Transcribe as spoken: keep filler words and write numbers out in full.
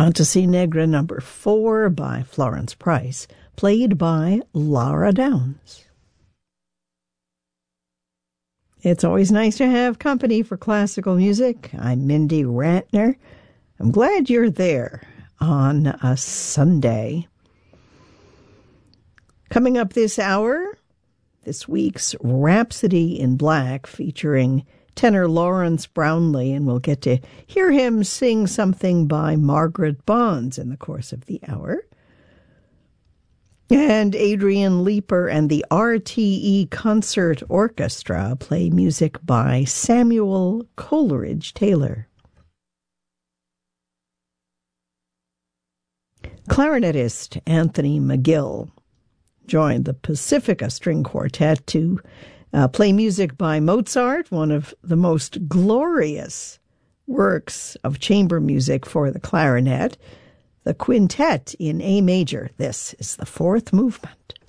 Fantasy Negra number four by Florence Price, played by Laura Downs. It's always nice to have company for classical music. I'm Mindy Ratner. I'm glad you're there on a Sunday. Coming up this hour, this week's Rhapsody in Black featuring tenor Lawrence Brownlee, and we'll get to hear him sing something by Margaret Bonds in the course of the hour. And Adrian Leeper and the R T E Concert Orchestra play music by Samuel Coleridge Taylor. Clarinetist Anthony McGill joined the Pacifica String Quartet to uh, play music by Mozart, one of the most glorious works of chamber music for the clarinet, the quintet in A major. This is the fourth movement.